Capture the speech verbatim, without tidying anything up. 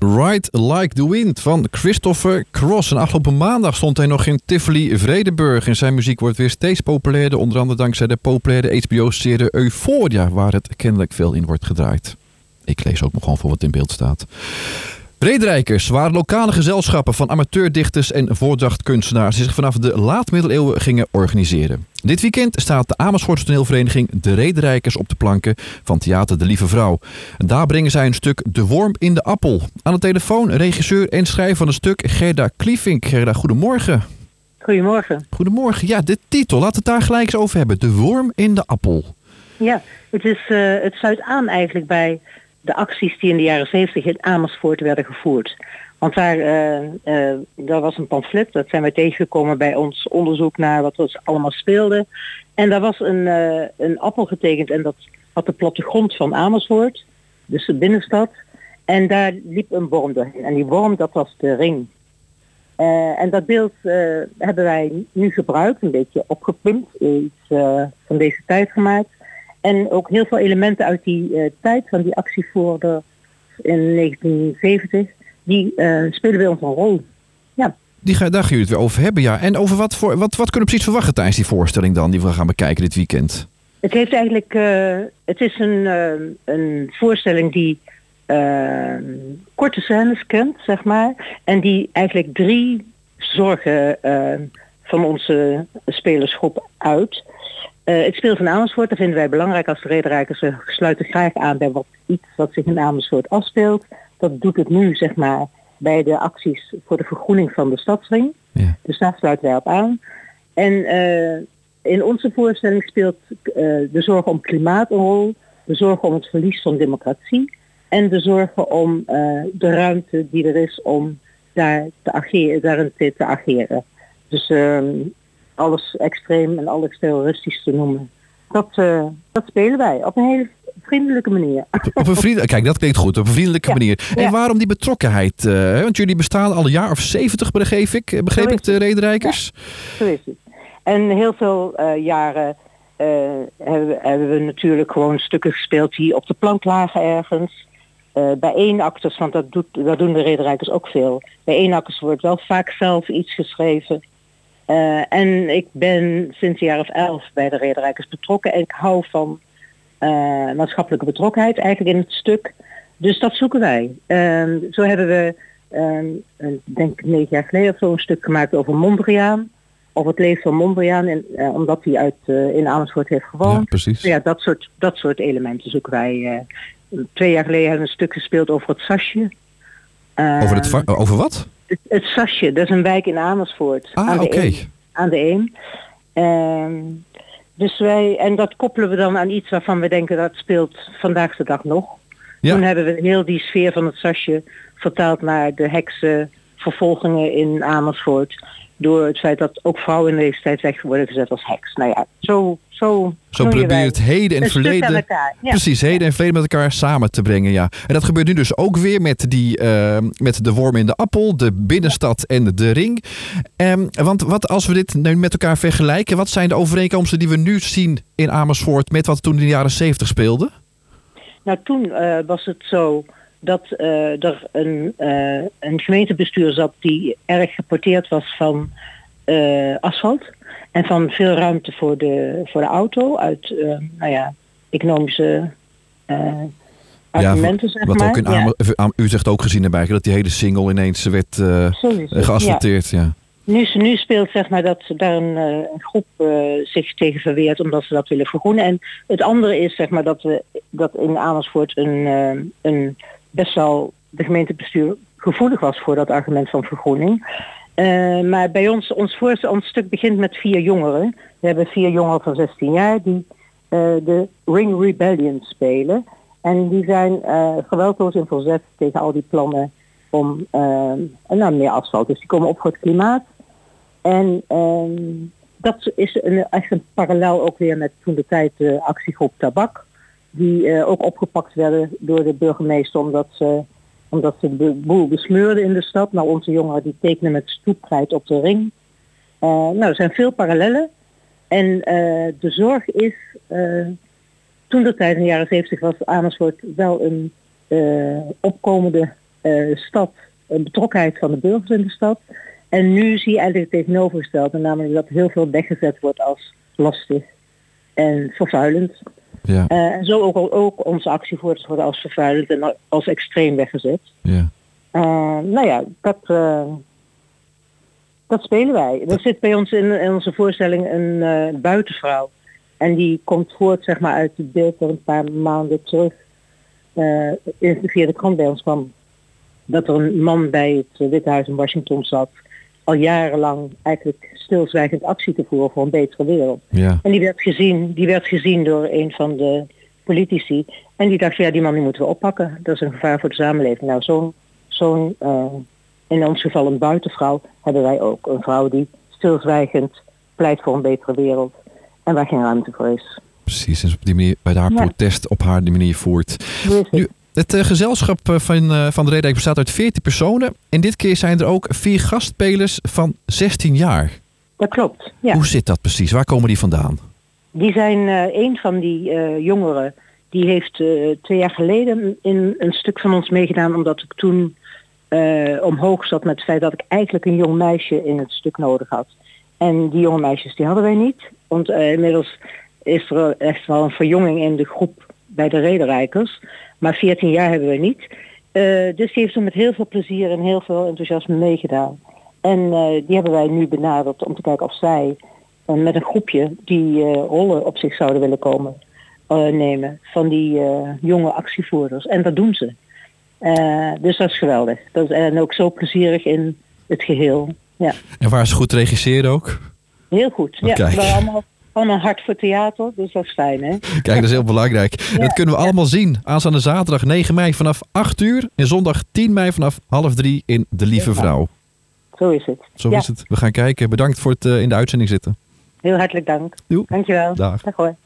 Ride Like the Wind van Christopher Cross. En afgelopen maandag stond hij nog in Tivoli Vredenburg. En zijn muziek wordt weer steeds populairder. Onder andere dankzij de populaire H B O-serie Euphoria, waar het kennelijk veel in wordt gedraaid. Ik lees ook nog gewoon voor wat in beeld staat. Rederijkers waren lokale gezelschappen van amateurdichters en voordrachtkunstenaars die zich vanaf de laat-middeleeuwen gingen organiseren. Dit weekend staat de Amersfoortse toneelvereniging De Rederijkers op de planken van Theater De Lieve Vrouw. En daar brengen zij een stuk De Worm in de Appel. Aan de telefoon regisseur en schrijver van het stuk Gerda Kliefink. Gerda, goedemorgen. Goedemorgen. Goedemorgen. Ja, de titel, laten we het daar gelijk eens over hebben. De Worm in de Appel. Ja, het, is, uh, het sluit aan eigenlijk bij de acties die in de jaren zeventig in Amersfoort werden gevoerd. Want daar, uh, uh, daar was een pamflet, dat zijn wij tegengekomen bij ons onderzoek naar wat er allemaal speelde. En daar was een, uh, een appel getekend en dat had de plattegrond van Amersfoort, dus de binnenstad. En daar liep een worm doorheen. En die worm, dat was de ring. Uh, en dat beeld uh, hebben wij nu gebruikt, een beetje opgepimpt, iets uh, van deze tijd gemaakt. En ook heel veel elementen uit die uh, tijd van die actievoerder in negentien zeventig, die uh, spelen bij ons een rol. Ja. Die ga, daar gaan jullie het weer over hebben, ja. En over wat, voor, wat, wat kunnen we precies verwachten tijdens die voorstelling dan, die we gaan bekijken dit weekend? Het heeft eigenlijk, uh, het is een, uh, een voorstelling die uh, korte scènes kent, zeg maar. En die eigenlijk drie zorgen uh, van onze spelersgroep uit. Uh, het speel van Amersfoort, dat vinden wij belangrijk als de rederijkers. We sluiten graag aan bij wat iets wat zich in Amersfoort afspeelt. Dat doet het nu, zeg maar, bij de acties voor de vergroening van de stadsring. Ja. Dus daar sluiten wij op aan. En uh, in onze voorstelling speelt uh, de zorg om klimaat een rol, de zorg om het verlies van democratie en de zorgen om uh, de ruimte die er is om daar te ageren, daarin te, te ageren. Dus uh, alles extreem en alles terroristisch te noemen. Dat, uh, dat spelen wij op een hele vriendelijke manier. Op, op een vriend... Kijk, dat klinkt goed. Op een vriendelijke ja, manier. En ja. Waarom die betrokkenheid? Uh, want jullie bestaan al een jaar of zeventig, begreep ik, begreep ik de Rederijkers? Ja, zo is het. En heel veel uh, jaren uh, hebben, hebben we natuurlijk gewoon stukken gespeeld die op de plank lagen ergens. Uh, bij eenakters, want dat, doet, dat doen de Rederijkers ook veel. Bij eenakters wordt wel vaak zelf iets geschreven. Uh, en ik ben sinds een jaar of elf bij de Rederijkers betrokken. En ik hou van uh, maatschappelijke betrokkenheid eigenlijk in het stuk. Dus dat zoeken wij. Uh, zo hebben we, uh, denk ik negen jaar geleden of zo, een stuk gemaakt over Mondriaan. Over het leven van Mondriaan, en, uh, omdat hij uit, uh, in Amersfoort heeft gewoond. Ja, precies. Ja, dat soort, dat soort elementen zoeken wij. Uh, twee jaar geleden hebben we een stuk gespeeld over het Sasje. Uh, over, het va- over wat? Het, het Sasje, dat is een wijk in Amersfoort. Ah, aan de oké. Eem, aan de Eem. Um, dus wij, en dat koppelen we dan aan iets waarvan we denken dat speelt vandaag de dag nog. Ja. Toen hebben we heel die sfeer van het Sasje vertaald naar de heksenvervolgingen in Amersfoort. Door het feit dat ook vrouwen in deze tijd weg worden gezet als heks. Nou ja, zo... Zo, zo probeer je het heden en het verleden, ja. precies, heden en verleden met elkaar samen te brengen, ja. En dat gebeurt nu dus ook weer met, die, uh, met de worm in de appel, de binnenstad en de ring. Um, want wat als we dit nu met elkaar vergelijken, wat zijn de overeenkomsten die we nu zien in Amersfoort met wat toen in de jaren zeventig speelde? Nou, toen uh, was het zo dat uh, er een, uh, een gemeentebestuur zat die erg geporteerd was van uh, asfalt. En van veel ruimte voor de, voor de auto uit uh, nou ja, economische uh, argumenten, ja, zeg wat maar. Ook in Amer, ja. U zegt ook gezien erbij dat die hele single ineens werd uh, geasfalteerd. Ja. Ja. Nu, nu speelt zeg maar dat daar een, een groep uh, zich tegen verweert omdat ze dat willen vergroenen. En het andere is zeg maar dat we dat in Amersfoort een, uh, een best wel de gemeentebestuur gevoelig was voor dat argument van vergroening. Uh, maar bij ons, ons voorstel, ons stuk begint met vier jongeren. We hebben vier jongeren van zestien jaar die uh, de Ring Rebellion spelen. En die zijn uh, geweldloos in verzet tegen al die plannen om uh, nou, meer asfalt. Dus die komen op voor het klimaat. En uh, dat is een, echt een parallel ook weer met toen de tijd de actiegroep Tabak. Die uh, ook opgepakt werden door de burgemeester omdat ze... omdat ze de boel besmeurden in de stad. Nou, onze jongeren die tekenen met stoepkrijt op de ring. Uh, nou, er zijn veel parallellen. En uh, de zorg is... Uh, toen de tijd in de jaren zeventig was Amersfoort wel een uh, opkomende uh, stad, een betrokkenheid van de burgers in de stad. En nu zie je eigenlijk het tegenovergestelde, namelijk dat heel veel weggezet wordt als lastig en vervuilend. Ja. Uh, en zo ook, ook onze actievoerders worden als vervuilend en als extreem weggezet. Ja. Uh, nou ja, dat, uh, dat spelen wij. Er zit bij ons in, in onze voorstelling een uh, buitenvrouw. En die komt voort zeg maar, uit het beeld dat een paar maanden terug uh, via de krant bij ons kwam. Dat er een man bij het Witte Huis in Washington zat. Al jarenlang eigenlijk stilzwijgend actie te voeren voor een betere wereld. Ja. En die werd gezien, die werd gezien door een van de politici. En die dacht, ja, die man die moeten we oppakken. Dat is een gevaar voor de samenleving. Nou, zo'n, zo'n uh, in ons geval een buitenvrouw hebben wij ook. Een vrouw die stilzwijgend pleit voor een betere wereld. En waar geen ruimte voor is. Precies, en op die manier bij haar ja. protest op haar die manier voert. Nu, het uh, gezelschap van, uh, van de Reedijk bestaat uit veertien personen. En dit keer zijn er ook vier gastspelers van zestien jaar. Dat klopt, ja. Hoe zit dat precies? Waar komen die vandaan? Die zijn, uh, een van die uh, jongeren, die heeft uh, twee jaar geleden in een stuk van ons meegedaan. Omdat ik toen uh, omhoog zat met het feit dat ik eigenlijk een jong meisje in het stuk nodig had. En die jonge meisjes die hadden wij niet. Want uh, inmiddels is er echt wel een verjonging in de groep bij de Rederijkers. Maar veertien jaar hebben we niet. Uh, dus die heeft toen met heel veel plezier en heel veel enthousiasme meegedaan. En uh, die hebben wij nu benaderd om te kijken of zij uh, met een groepje die uh, rollen op zich zouden willen komen uh, nemen. Van die uh, jonge actievoerders. En dat doen ze. Uh, dus dat is geweldig. Dat is, en ook zo plezierig in het geheel. Ja. En waar is het goed te regisseren ook? Heel goed. Oh, ja, we hebben allemaal, allemaal hard voor theater, dus dat is fijn, hè? Kijk, dat is heel belangrijk. Ja, dat kunnen we ja. allemaal zien. Aanstaande zaterdag negen mei vanaf acht uur en zondag tien mei vanaf half drie in De Lieve ja. Vrouw. Zo is het. Zo ja. is het. We gaan kijken. Bedankt voor het uh, in de uitzending zitten. Heel hartelijk dank. Doei. Dankjewel. Dag. Dag hoor.